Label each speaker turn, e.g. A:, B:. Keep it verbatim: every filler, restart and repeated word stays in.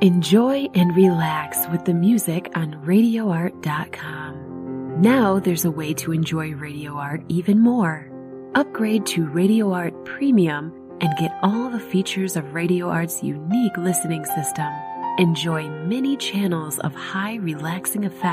A: Enjoy and relax with the music on radio art dot com. Now there's a way to enjoy RadioArt even more. Upgrade to RadioArt Premium and get all the features of RadioArt's unique listening system. Enjoy many channels of high relaxing effects